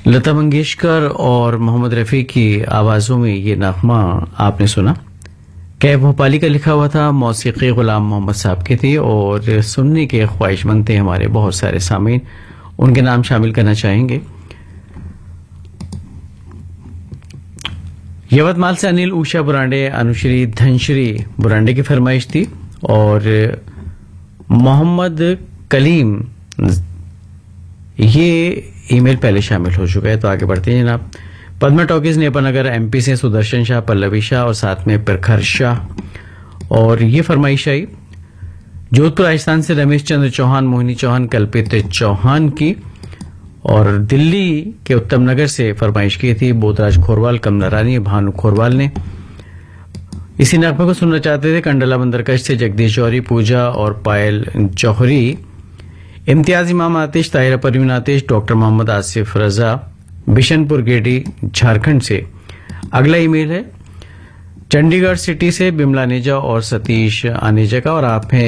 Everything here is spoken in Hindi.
लता मंगेशकर और मोहम्मद रफ़ी की आवाज़ों में ये नगमा आपने सुना। कैफ भोपाली का लिखा हुआ था, मौसीक़ी गुलाम मोहम्मद साहब की थी और सुनने के ख्वाहिशमंद थे हमारे बहुत सारे सामीन। उनके नाम शामिल करना चाहेंगे। यवतमाल से अनिल, उषा बुरांडे, अनुश्री धनश्री बुरांडे की फरमाइश थी और मोहम्मद कलीम ये ईमेल पहले शामिल हो चुका है, तो आगे बढ़ते हैं जनाब। पद्मा टॉकीज नेपानगर एमपी से सुदर्शन शाह, पल्लवी शाह और साथ में प्रखर शाह। और ये फरमाइश आई जोधपुर राजस्थान से रमेश चंद्र चौहान, मोहिनी चौहान, कल्पित चौहान की। और दिल्ली के उत्तम नगर से फरमाइश की थी बोधराज खोरवाल, कमला रानी, भानु खोरवाल ने। इसी नगमे को सुनना चाहते थे कंडला बंदरकश से जगदीश जौहरी, पूजा और पायल जौहरी। इम्तियाज इमाम आतिश, ताहिरा परवीन आतिश, डॉक्टर मोहम्मद आसिफ रजा, बिशनपुर गेडी झारखंड से। अगला ईमेल है चंडीगढ़ सिटी से बिमला नेजा और सतीश आनेजा का और आप हैं